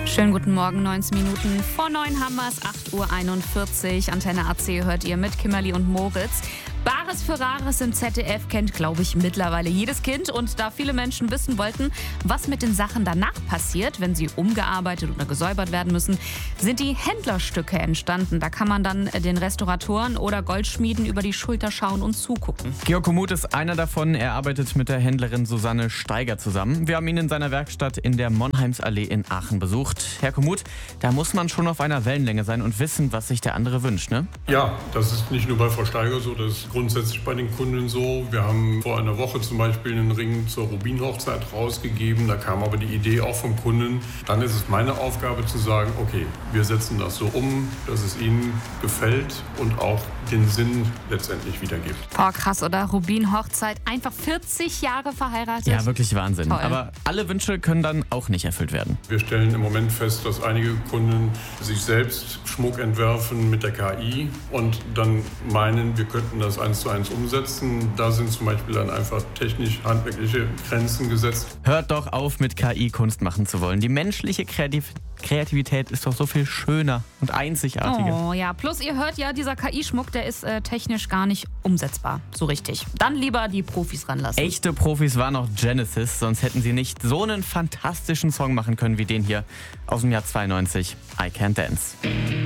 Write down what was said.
Schönen guten Morgen, 19 Minuten vor 9 haben wir es, 8:41 Uhr. Antenne AC hört ihr mit Kimberly und Moritz. Bares für Rares im ZDF kennt, glaube ich, mittlerweile jedes Kind. Und da viele Menschen wissen wollten, was mit den Sachen danach passiert, wenn sie umgearbeitet oder gesäubert werden müssen, sind die Händlerstücke entstanden. Da kann man dann den Restauratoren oder Goldschmieden über die Schulter schauen und zugucken. Georg Komuth ist einer davon. Er arbeitet mit der Händlerin Susanne Steiger zusammen. Wir haben ihn in seiner Werkstatt in der Monheimsallee in Aachen besucht. Herr Komuth, da muss man schon auf einer Wellenlänge sein und wissen, was sich der andere wünscht, ne? Ja, das ist nicht nur bei Frau Steiger so, das ist grundsätzlich bei den Kunden so. Wir haben vor einer Woche zum Beispiel einen Ring zur Rubinhochzeit rausgegeben. Da kam aber die Idee auch vom Kunden. Dann ist es meine Aufgabe zu sagen, okay, wir setzen das so um, dass es Ihnen gefällt und auch den Sinn letztendlich wiedergibt. Boah, krass, oder? Rubin-Hochzeit, einfach 40 Jahre verheiratet. Ja, wirklich Wahnsinn. Toll. Aber alle Wünsche können dann auch nicht erfüllt werden. Wir stellen im Moment fest, dass einige Kunden sich selbst Schmuck entwerfen mit der KI und dann meinen, wir könnten das 1:1 umsetzen. Da sind zum Beispiel dann einfach technisch-handwerkliche Grenzen gesetzt. Hört doch auf, mit KI Kunst machen zu wollen. Die menschliche Kreativität ist doch so viel schöner und einzigartiger. Oh ja, plus ihr hört ja, dieser KI-Schmuck, der ist technisch gar nicht umsetzbar, so richtig. Dann lieber die Profis ranlassen. Echte Profis waren auch Genesis, sonst hätten sie nicht so einen fantastischen Song machen können wie den hier aus dem Jahr 92, I Can't Dance.